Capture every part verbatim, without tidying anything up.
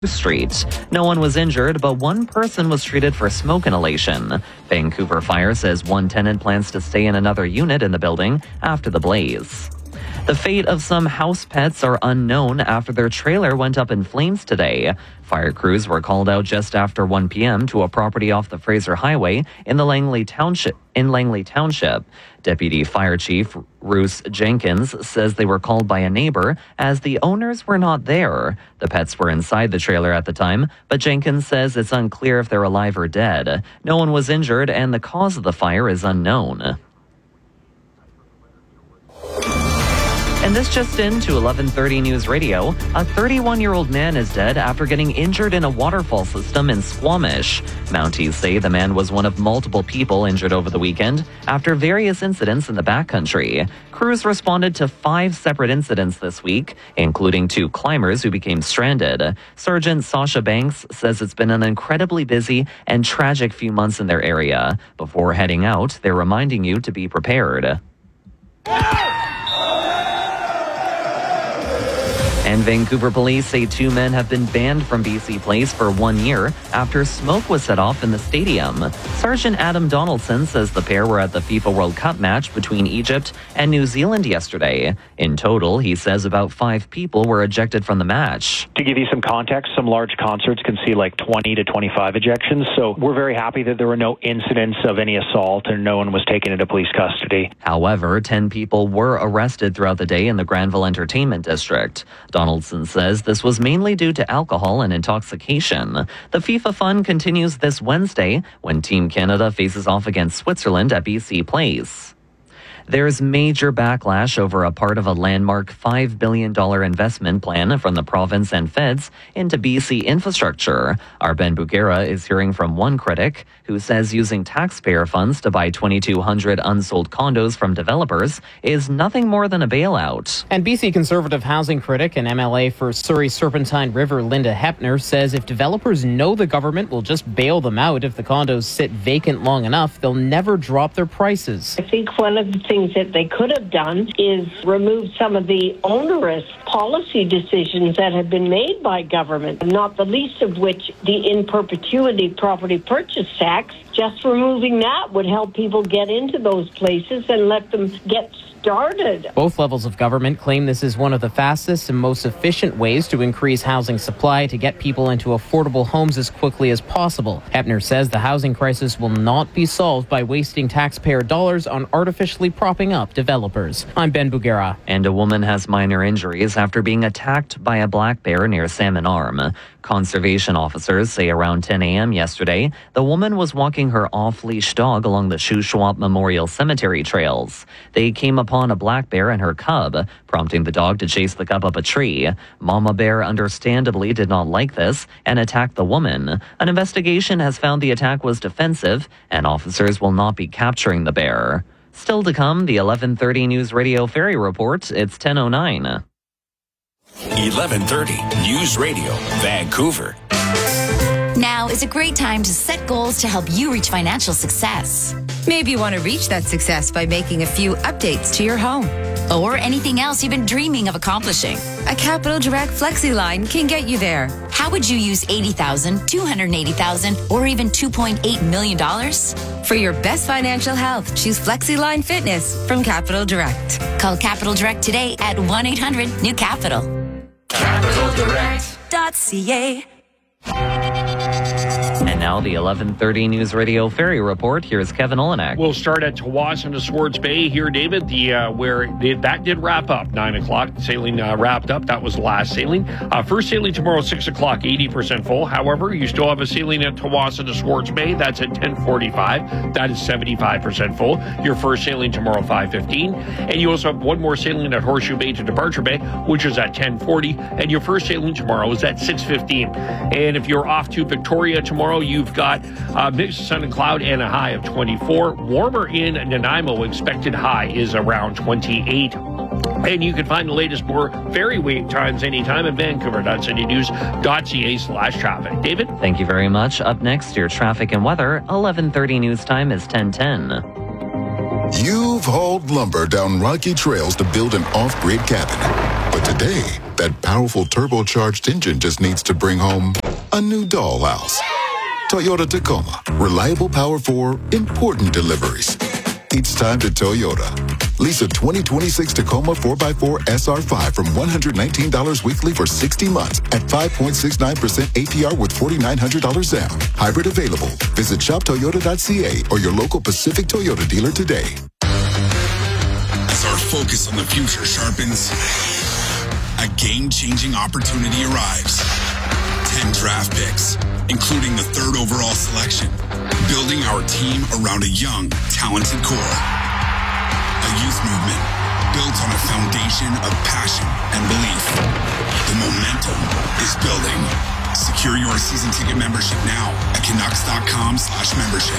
Street. No one was injured, but one person was treated for smoke inhalation. Vancouver Fire says one tenant plans to stay in another unit in the building after the blaze. The fate of some house pets are unknown after their trailer went up in flames today. Fire crews were called out just after one p.m. to a property off the Fraser Highway in the Langley Township. In Langley Township, Deputy Fire Chief Bruce Jenkins says they were called by a neighbor as the owners were not there. The pets were inside the trailer at the time, but Jenkins says it's unclear if they're alive or dead. No one was injured, and the cause of the fire is unknown. And this just in to eleven thirty News Radio. A thirty-one-year-old man is dead after getting injured in a waterfall system in Squamish. Mounties say the man was one of multiple people injured over the weekend after various incidents in the backcountry. Crews responded to five separate incidents this week, including two climbers who became stranded. Sergeant Sasha Banks says it's been an incredibly busy and tragic few months in their area. Before heading out, they're reminding you to be prepared. And Vancouver police say two men have been banned from B C Place for one year after smoke was set off in the stadium. Sergeant Adam Donaldson says the pair were at the FIFA World Cup match between Egypt and New Zealand yesterday. In total, he says about five people were ejected from the match. To give you some context, some large concerts can see like twenty to twenty-five ejections, so we're very happy that there were no incidents of any assault and no one was taken into police custody. However, ten people were arrested throughout the day in the Granville Entertainment District. Donaldson says this was mainly due to alcohol and intoxication. The FIFA Fun continues this Wednesday when Team Canada faces off against Switzerland at B C Place. There's major backlash over a part of a landmark five billion dollars investment plan from the province and feds into B C infrastructure. Our Ben Bugera is hearing from one critic who says using taxpayer funds to buy twenty-two hundred unsold condos from developers is nothing more than a bailout. And B C Conservative housing critic and M L A for Surrey Serpentine River, Linda Hepner, says if developers know the government will just bail them out if the condos sit vacant long enough, they'll never drop their prices. I think one of the things that they could have done is remove some of the onerous policy decisions that have been made by government, not the least of which the in perpetuity property purchase tax. Just removing that would help people get into those places and let them get started. Both levels of government claim this is one of the fastest and most efficient ways to increase housing supply to get people into affordable homes as quickly as possible. Hepner says the housing crisis will not be solved by wasting taxpayer dollars on artificially propping up developers. I'm Ben Bugera. And a woman has minor injuries after being attacked by a black bear near Salmon Arm. Conservation officers say around ten a.m. yesterday, the woman was walking her off-leash dog along the Shuswap Memorial Cemetery trails. They came upon a black bear and her cub, prompting the dog to chase the cub up a tree. Mama bear understandably did not like this and attacked the woman. An investigation has found the attack was defensive, and officers will not be capturing the bear. Still to come, the eleven thirty News Radio Ferry Report. It's ten oh nine. eleven thirty News Radio, Vancouver. Now is a great time to set goals to help you reach financial success. Maybe you want to reach that success by making a few updates to your home. Or anything else you've been dreaming of accomplishing. A Capital Direct Flexi line can get you there. How would you use eighty thousand dollars, two hundred eighty thousand dollars, or even two point eight million dollars? For your best financial health, choose Flexi Line Fitness from Capital Direct. Call Capital Direct today at one eight hundred new capital. capital direct dot c a. And now the eleven thirty News Radio Ferry Report. Here's Kevin Olenek. We'll start at Tsawwassen to Swartz Bay here, David, the uh, where they, that did wrap up. nine o'clock sailing uh, wrapped up. That was the last sailing. Uh, first sailing tomorrow, six o'clock, eighty percent full. However, you still have a sailing at Tsawwassen to Swartz Bay. That's at ten forty-five. That is seventy-five percent full. Your first sailing tomorrow, five fifteen. And you also have one more sailing at Horseshoe Bay to Departure Bay, which is at ten forty. And your first sailing tomorrow is at six fifteen. And if you're off to Victoria tomorrow, you've got uh, mixed sun and cloud and a high of twenty-four. Warmer in Nanaimo. Expected high is around twenty-eight. And you can find the latest more ferry wait times anytime at vancouver dot city news dot c a slash traffic. David? Thank you very much. Up next, your traffic and weather. eleven thirty news time is ten ten. You've hauled lumber down rocky trails to build an off-grid cabin. But today, that powerful turbocharged engine just needs to bring home a new dollhouse. Toyota Tacoma. Reliable power for important deliveries. It's time to Toyota. Lease a twenty twenty-six Tacoma four by four S R five from one hundred nineteen dollars weekly for sixty months at five point six nine percent A P R with four thousand nine hundred dollars down. Hybrid available. Visit shop toyota dot c a or your local Pacific Toyota dealer today. As our focus on the future sharpens, a game-changing opportunity arrives. Ten draft picks, including the third overall selection, building our team around a young, talented core. A youth movement built on a foundation of passion and belief. The momentum is building. Secure your season ticket membership now at Canucks.com slash membership.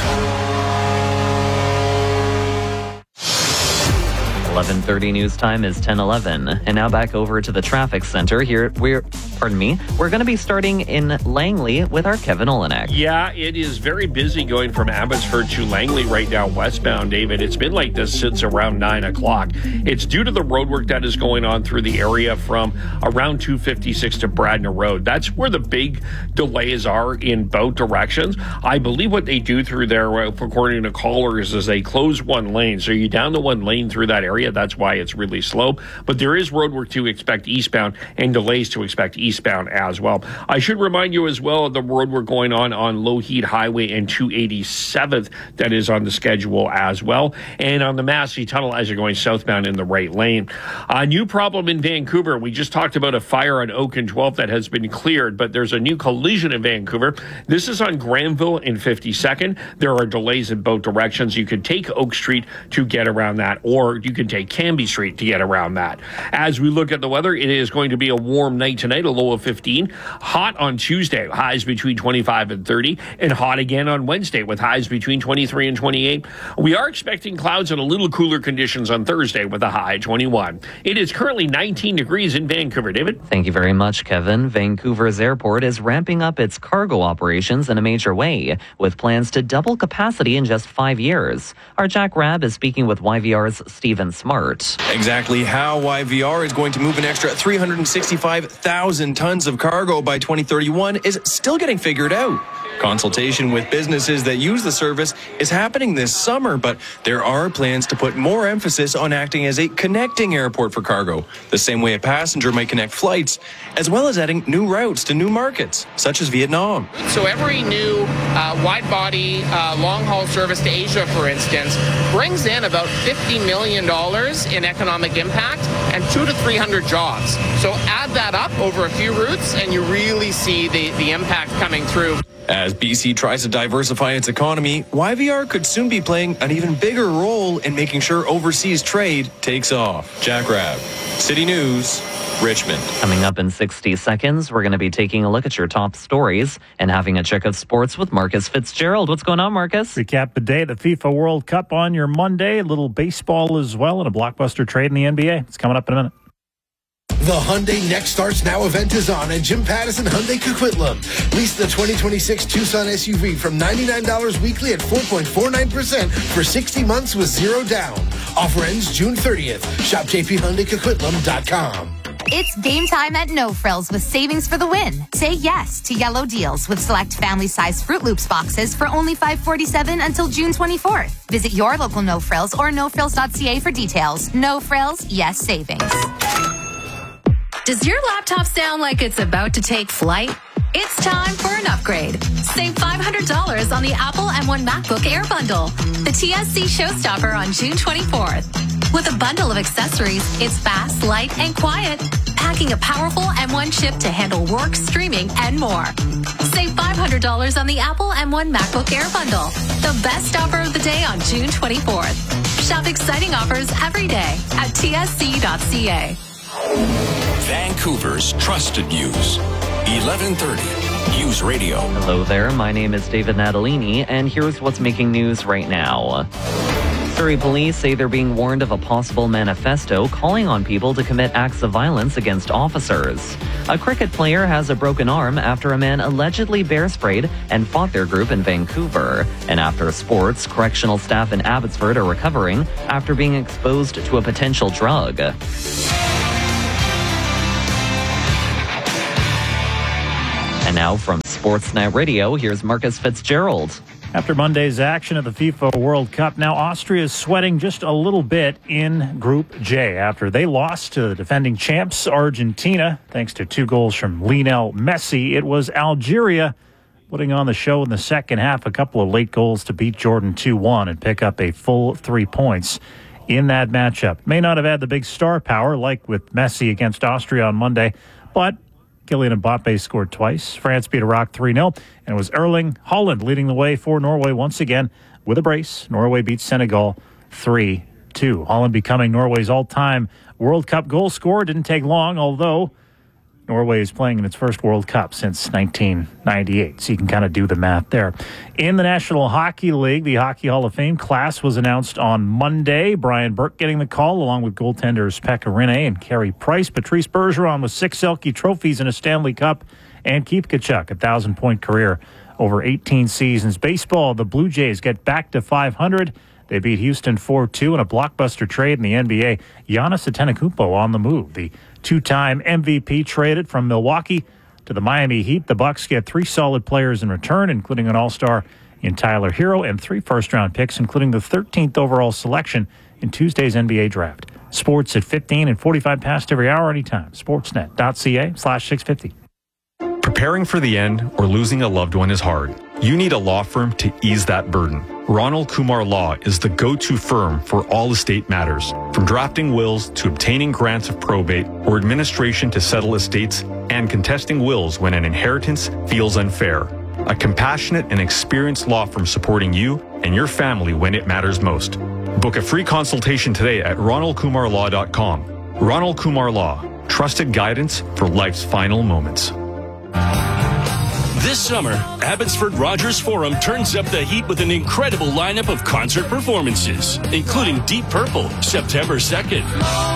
eleven thirty news time is ten eleven. And now back over to the traffic center here. We're, pardon me, we're going to be starting in Langley with our Kevin Olenek. Yeah, it is very busy going from Abbotsford to Langley right now westbound, David. It's been like this since around nine o'clock. It's due to the roadwork that is going on through the area from around two fifty-six to Bradner Road. That's where the big delays are in both directions. I believe what they do through there, according to callers, is they close one lane. So you're down to one lane through that area. That's why it's really slow. But there is roadwork to expect eastbound and delays to expect eastbound as well. I should remind you as well of the roadwork going on on Lougheed Highway and two eighty-seventh that is on the schedule as well. And on the Massey Tunnel as you're going southbound in the right lane. A new problem in Vancouver. We just talked about a fire on Oak and twelfth that has been cleared, but there's a new collision in Vancouver. This is on Granville and fifty-second. There are delays in both directions. You could take Oak Street to get around that, or you can take Canby Street to get around that. As we look at the weather, it is going to be a warm night tonight, a low of fifteen. Hot on Tuesday, highs between twenty-five and thirty, and hot again on Wednesday with highs between twenty-three and twenty-eight. We are expecting clouds and a little cooler conditions on Thursday with a high twenty-one. It is currently nineteen degrees in Vancouver. David? Thank you very much, Kevin. Vancouver's airport is ramping up its cargo operations in a major way, with plans to double capacity in just five years. Our Jack Rabb is speaking with Y V R's Stephen Smart. Exactly how Y V R is going to move an extra three hundred sixty-five thousand tons of cargo by twenty thirty-one is still getting figured out. Consultation with businesses that use the service is happening this summer, but there are plans to put more emphasis on acting as a connecting airport for cargo, the same way a passenger might connect flights, as well as adding new routes to new markets, such as Vietnam. So every new uh, wide-body uh, long-haul service to Asia, for instance, brings in about fifty million dollars in economic impact and two to three hundred jobs. So add that up over a few routes, and you really see the, the impact coming through. As B C tries to diversify its economy, Y V R could soon be playing an even bigger role in making sure overseas trade takes off. Jack Rabb, City News, Richmond. Coming up in sixty seconds, we're going to be taking a look at your top stories and having a check of sports with Marcus Fitzgerald. What's going on, Marcus? Recap the day at the FIFA World Cup on your Monday. A little baseball as well, and a blockbuster trade in the N B A. It's coming up in a minute. The Hyundai Next Starts Now event is on at Jim Pattison Hyundai Coquitlam. Lease the twenty twenty-six Tucson S U V from ninety-nine dollars weekly at four point four nine percent for sixty months with zero down. Offer ends June thirtieth. Shop j p hyundai coquitlam dot com. It's game time at No Frills with savings for the win. Say yes to yellow deals with select family-size Fruit Loops boxes for only five forty-seven until June twenty-fourth. Visit your local No Frills or no frills dot c a for details. No Frills, yes savings. Does your laptop sound like it's about to take flight? It's time for an upgrade. Save five hundred dollars on the Apple M one MacBook Air Bundle, the T S C showstopper on June twenty-fourth. With a bundle of accessories, it's fast, light, and quiet, packing a powerful M one chip to handle work, streaming, and more. Save five hundred dollars on the Apple M one MacBook Air Bundle, the best offer of the day on June twenty-fourth. Shop exciting offers every day at t s c dot c a. Vancouver's trusted news. eleven thirty News Radio. Hello there. My name is David Natalini, and here's what's making news right now. Surrey police say they're being warned of a possible manifesto calling on people to commit acts of violence against officers. A cricket player has a broken arm after a man allegedly bear sprayed and fought their group in Vancouver. And after sports, correctional staff in Abbotsford are recovering after being exposed to a potential drug. Now from Sportsnet Radio, here's Marcus Fitzgerald. After Monday's action at the FIFA World Cup, now Austria is sweating just a little bit in Group J after they lost to the defending champs Argentina thanks to two goals from Lionel Messi. It was Algeria putting on the show in the second half, a couple of late goals to beat Jordan two one and pick up a full three points in that matchup. May not have had the big star power like with Messi against Austria on Monday, but Kylian Mbappe scored twice. France beat Iraq three nil, and it was Erling Haaland leading the way for Norway once again with a brace. Norway beat Senegal three two. Haaland becoming Norway's all-time World Cup goal scorer. Didn't take long, although Norway is playing in its first World Cup since nineteen ninety-eight, so you can kind of do the math there. In the National Hockey League, the Hockey Hall of Fame class was announced on Monday. Brian Burke getting the call, along with goaltenders Pekka Rinne and Carey Price. Patrice Bergeron with six Selke trophies and a Stanley Cup, and Keith Tkachuk, a thousand-point career over eighteen seasons. Baseball, the Blue Jays get back to five hundred. They beat Houston four two in a blockbuster trade in the N B A. Giannis Antetokounmpo on the move. The two-time M V P traded from Milwaukee to the Miami Heat. The Bucks get three solid players in return, including an all-star in Tyler Hero and three first-round picks, including the thirteenth overall selection in Tuesday's N B A draft. Sports at fifteen and forty-five past every hour anytime. Sportsnet.ca slash 650. Preparing for the end or losing a loved one is hard. You need a law firm to ease that burden. Ronald Kumar Law is the go-to firm for all estate matters, from drafting wills to obtaining grants of probate or administration to settle estates and contesting wills when an inheritance feels unfair. A compassionate and experienced law firm supporting you and your family when it matters most. Book a free consultation today at ronald kumar law dot com. Ronald Kumar Law, trusted guidance for life's final moments. This summer, Abbotsford Rogers Forum turns up the heat with an incredible lineup of concert performances, including Deep Purple, September second.